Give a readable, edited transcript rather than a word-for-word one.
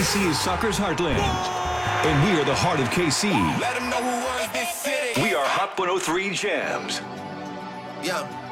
KC is soccer's heartland, and we are the heart of KC. Let them know who runs this city. We are Hot 103 Jams. Yeah.